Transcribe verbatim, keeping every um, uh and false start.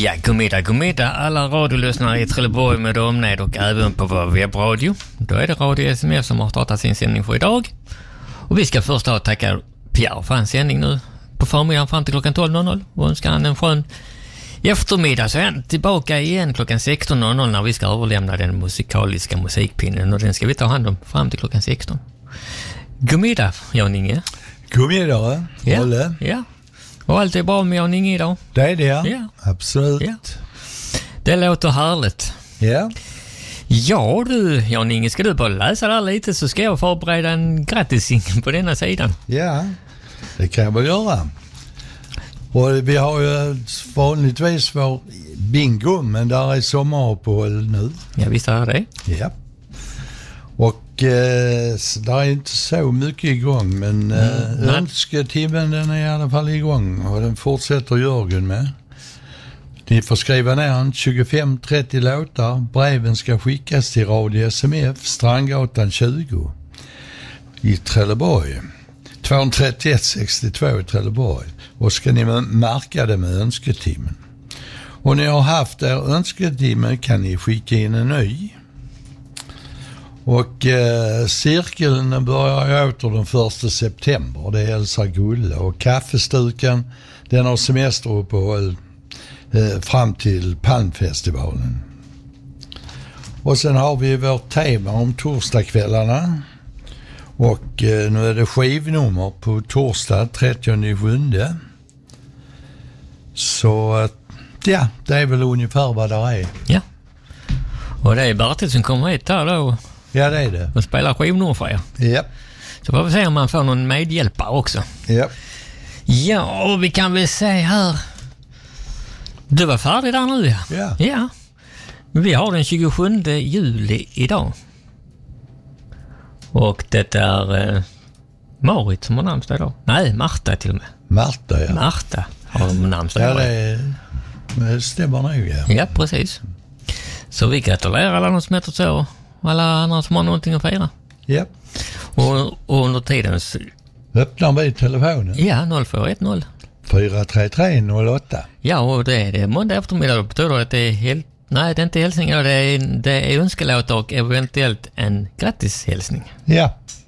Ja, godmiddag, godmiddag alla radiolyssnare i Trelleborg med omnejd och även på vår webbradio. Då är det Radio S M F som har startat sin sändning för idag. Och vi ska först ha tacka Pierre för hans sändning nu på förmiddagen fram till klockan tolv noll noll och önskar han en skön eftermiddag. Så är han tillbaka igen klockan sexton noll noll när vi ska överlämna den musikaliska musikpinnen, och den ska vi ta hand om fram till klockan sexton. Godmiddag, Jan-Inge. Godmiddag, ja, Olle. Ja. Och allt är bra med Jan-Inge idag? Det är det, ja. Absolut. Ja. Det låter härligt. Ja. Ja du, Jan-Inge, ska du bara läsa där lite så ska jag förbereda en grattissing på denna sidan. Ja, det kan jag väl göra. Och vi har ju vanligtvis vår bingo, men där är sommaruppehåll nu. Ja, visst är det. Ja. Och eh, där är inte så mycket igång, men eh, mm. önsketimmen den är i alla fall igång och den fortsätter Jörgen med. Ni får skriva ner en tjugofem trettio låtar. Breven ska skickas till Radio S M F, Strandgatan tjugo i Trelleborg. tvåhundratrettioett sextiotvå i Trelleborg. Och ska ni märka det med önsketimmen. Och ni har haft er önsketimme kan ni skicka in en ny. Och eh, cirkeln börjar åter den första september. Det är Elsa Gulle. Och kaffestukan, den har semesteruppehåll eh, fram till Palmfestivalen. Och sen har vi vårt tema om torsdagskvällarna. Och eh, nu är det skivnummer på torsdag trettionde sjunde. Så ja, det är väl ungefär vad det är. Ja. Och det är Bertil som kommer hit här då. Ja, det är det. Och spelar skivnummer för er. Ja. Så får vi se om man får någon medhjälpare också. Ja. Ja, och vi kan väl se här. Du var färdig där nu, ja. Ja. Ja. Vi har den tjugosjunde juli idag. Och det är eh, Marit som har namnsdag idag. Nej, Marta till och med. Marta, ja. Marta har namnsdag idag. Ja, det, är, det stämmer nog, ja. Ja, precis. Så vi gratulerar alla de som heter så. Alla andra som har någonting att fira. Ja. Och, och under tiden så... öppnar vi telefonen. Ja, noll fyra ett noll fyra tre tre noll åtta. Ja, och det är det måndag eftermiddag. Det betyder att det är helt... Nej, det är inte hälsningar. Det är, det är önskelåt och eventuellt en grattishälsning. Ja.